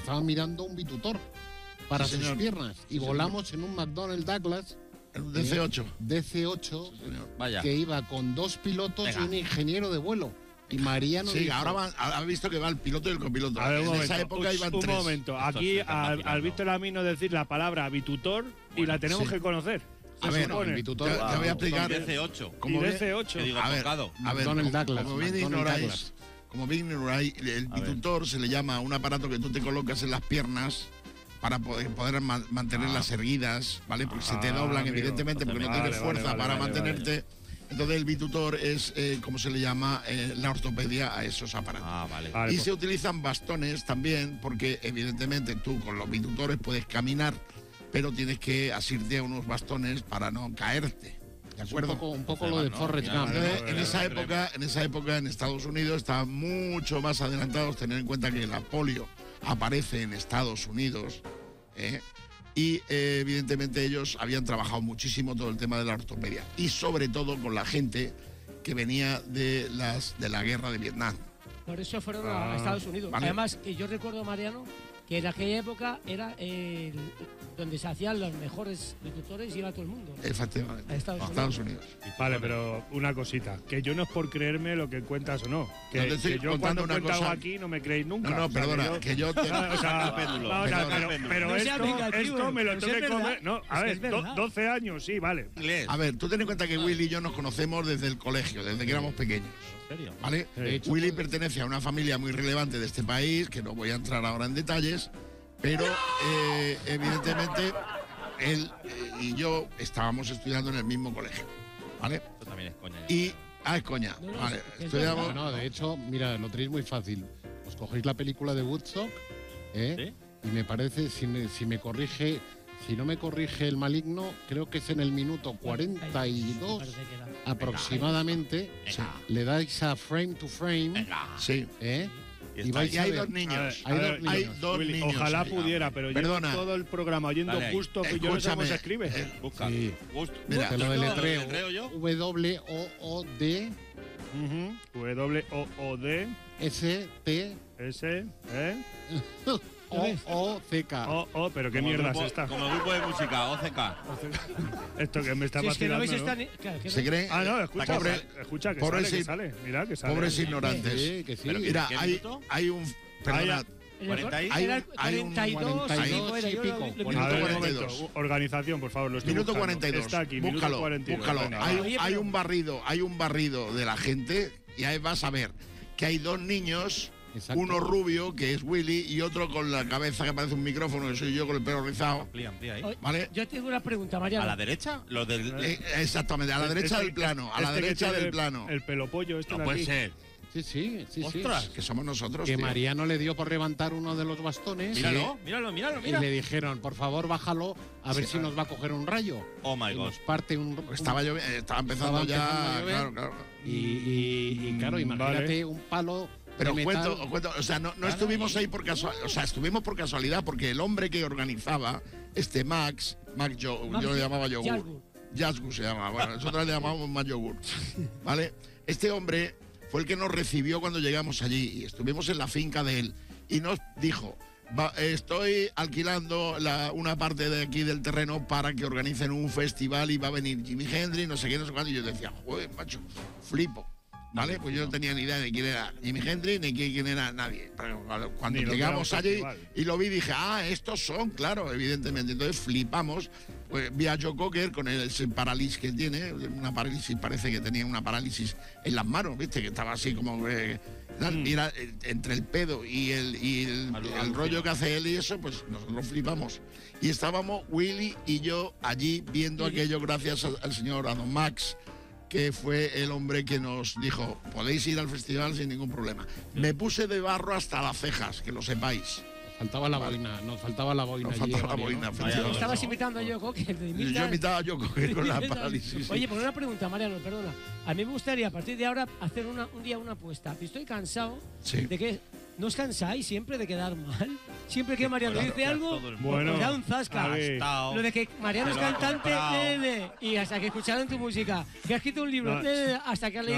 estaba mirando un bitutor para sus piernas. Y volamos en un McDonnell Douglas. En un DC-8. DC-8, Vaya. que iba con 2 pilotos y un ingeniero de vuelo. Y Mariano Sí, dijo, ahora ha visto que va el piloto y el copiloto. A ver, En esa época iban un 3. momento. Aquí al Víctor a mí no decir la palabra bitutor y la tenemos que conocer. A ver, el bitutor. te voy a explicar. DC-8. Y DC-8. Digo, A ver, tocado. McDonnell Douglas, como bien McDonnell ignoráis, Douglas. el bitutor se le llama un aparato que tú te colocas en las piernas para poder mantenerlas erguidas, ¿vale? Porque se te doblan, amigo. evidentemente, porque no tienes fuerza para mantenerte. Entonces el bitutor es, como se le llama, la ortopedia a esos aparatos. Vale. Vale, Y pues. se utilizan bastones también, porque evidentemente tú con los bitutores puedes caminar, pero tienes que asirte a unos bastones para no caerte. ¿De acuerdo? Un poco lo de Forrest Gump. Entonces, en esa época en Estados Unidos estaban mucho más adelantados, tener en cuenta que la polio aparece en Estados Unidos, y evidentemente ellos habían trabajado muchísimo todo el tema de la ortopedia y sobre todo con la gente que venía de la guerra de Vietnam. Por eso fueron a Estados Unidos. Vale. Además, que yo recuerdo, Mariano, que en aquella época era donde se hacían los mejores bitutores y iba todo el mundo, ¿no? Efectivamente, A Estados Unidos. Vale, pero una cosita, que yo no es por creerme lo que cuentas o no. No te estoy Que yo contando cuando una cuento algo cosa. aquí no me creéis nunca. No, O sea, perdona, que yo te... O sea, péndulo. vamos a ver, Perdona. pero No sea vengativo, esto me lo pero tengo si que es comer. verdad. No, a Es que ver, es verdad. 12 años, sí, vale. Inglés. A ver, tú ten en cuenta que Willy y yo nos conocemos desde el colegio, desde que éramos pequeños. ¿En serio? ¿Vale? De hecho, Willy pertenece a una familia muy relevante de este país, que no voy a entrar ahora en detalles, pero evidentemente él y yo estábamos estudiando en el mismo colegio, ¿vale? Esto también es coña. Y es coña, No, no, vale. es Estudiamos. No, de hecho, mira, lo tenéis muy fácil. Os cogéis la película de Woodstock, y me parece, si no me corrige el maligno, creo que es en el minuto 42 Parece que era. aproximadamente, le dais a frame to frame, Sí. y vais Y a hay ver. dos niños. Hay dos Hay niños. dos Willy, niños. ojalá ahí. pudiera, pero Perdona. yo todo el programa oyendo Dale ahí. justo que yo no sé cómo se Escúchame, escribe. Busca. Sí. Mira, Te lo deletreo. ¿Deletreo yo? WOOD W-O-O-D ST S OOCK. O, pero qué mierda es esta. Como grupo de música, OCK. Esto que me está Si es que no vacilando, veis ¿no? esta. Claro, que ¿Se cree? Ah, no, escucha, Pobre- escucha que pobres sale, y- que sale. Mira, que sale. Pobres ignorantes. Sí, que sí. Pero Mira, ¿qué hay minuto? un. Perdona, El 40 y- era hay un 42 42 era, y yo pico. lo- A ver, Minuto un 42. momento. Organización, por favor. Lo estoy Minuto buscando. 42. Está aquí, minuto Búscalo, 42. búscalo. Venga, Hay, va. Oye, hay pero- un barrido de la gente y ahí vas a ver que hay dos niños, Exacto. uno rubio, que es Willy, y otro con la cabeza que parece un micrófono, que soy yo con el pelo rizado. Amplía ahí. Oye, ¿Vale? Yo tengo una pregunta, ¿A Mariano. la derecha? Los del. Exactamente, a la derecha del plano, a la Este que derecha tiene del plano. El pelopollo este No de puede aquí. ser. Sí. Ostras. Que somos nosotros, Que tío. Mariano le dio por levantar uno de los bastones. Míralo, míralo, míralo, Y mira. le dijeron, por favor, bájalo a ver si nos va a coger un rayo. Oh my Y god. nos parte un. Estaba estaba empezando Estaba ya, empezando a llover. claro. Y claro, imagínate Vale. un palo. Pero de os metal. cuento, o sea, no estuvimos ahí por casualidad, o sea, estuvimos por casualidad porque el hombre que organizaba, Max yo le llamaba Yogur. Yazgu se llama, bueno, nosotros le llamamos más Yogur, ¿vale? Este hombre fue el que nos recibió cuando llegamos allí y estuvimos en la finca de él y nos dijo, estoy alquilando una parte de aquí del terreno para que organicen un festival y va a venir Jimi Hendrix, no sé qué, no sé cuándo, y yo decía, joder, macho, flipo. ¿Vale? Pues yo no tenía ni idea de quién era Jimi Hendrix ni quién era nadie. Pero cuando Ni lo que llegamos era un allí festival. y lo vi, dije, estos son, claro, evidentemente. Entonces flipamos. Pues vi a Joe Cocker con ese parálisis que tiene, una parálisis, parece que tenía una parálisis en las manos, ¿viste? Que estaba así como. Mira, entre el pedo y el rollo que hace él y eso, pues nosotros flipamos. Y estábamos Willy y yo allí viendo aquello gracias al señor Adam Max, que fue el hombre que nos dijo, podéis ir al festival sin ningún problema. Me puse de barro hasta las cejas, que lo sepáis. Faltaba la boina, nos faltaba la boina. Nos allí, faltaba la Mariano. boina. Vaya, efectivamente. Estabas imitando a Joe Cocker. Yo imitaba a Joe Cocker con la parálisis. Oye, por una pregunta, Mariano, perdona. A mí me gustaría a partir de ahora hacer un día una apuesta. Estoy cansado de que. ¿No os cansáis siempre de quedar mal? Siempre que Mariano dice algo, Bueno, os da un zasca. a ver. Lo de que Mariano es Te lo ha cantante, comprado. y hasta que escucharon tu música, que has escrito un libro, No, hasta que has leído